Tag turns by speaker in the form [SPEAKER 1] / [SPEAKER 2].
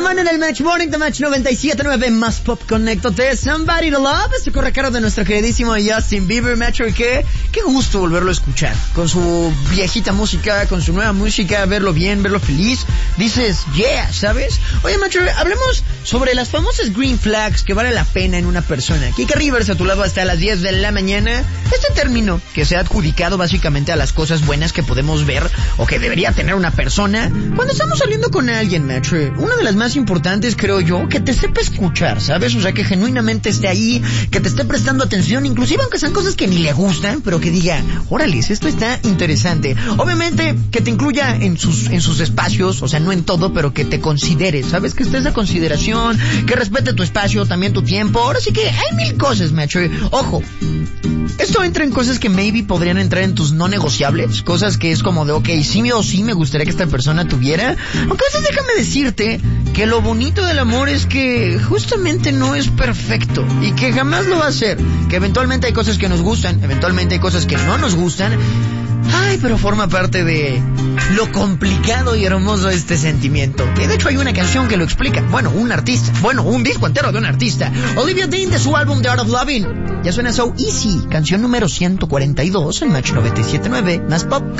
[SPEAKER 1] semana en el Match Morning de Match 97.9 más Pop Conéctate. Somebody to Love, este correcaro de nuestro queridísimo Justin Bieber, Metro. Qué gusto volverlo a escuchar. Con su viejita música, con su nueva música, verlo bien, verlo feliz. Dices, yeah, ¿sabes? Oye, Metro, hablemos sobre las famosas green flags que vale la pena en una persona. Kika Rivers a tu lado hasta las 10 de la mañana. Este término que se ha adjudicado básicamente a las cosas buenas que podemos ver o que debería tener una persona cuando estamos saliendo con alguien, Metro. Una de las más importantes, creo yo, que te sepa escuchar, ¿sabes? O sea, que genuinamente esté ahí, que te esté prestando atención, inclusive aunque sean cosas que ni le gustan, pero que diga, órales, esto está interesante. Obviamente, que te incluya en sus espacios, o sea, no en todo, pero que te considere, ¿sabes? Que estés a consideración, que respete tu espacio, también tu tiempo. Ahora sí que hay mil cosas, macho. Ojo, esto entra en cosas que maybe podrían entrar en tus no negociables, cosas que es como de, ok, sí o sí me gustaría que esta persona tuviera. Aunque a veces déjame decirte que lo bonito del amor es que justamente no es perfecto y que jamás lo va a ser, que eventualmente hay cosas que nos gustan, eventualmente hay cosas que no nos gustan. Ay, pero forma parte de lo complicado y hermoso de este sentimiento. Que de hecho hay una canción que lo explica. Bueno, un artista. Bueno, un disco entero de un artista. Olivia Dean de su álbum The Art of Loving. Ya suena So Easy. Canción número 142 en Match 97.9. Más Pop.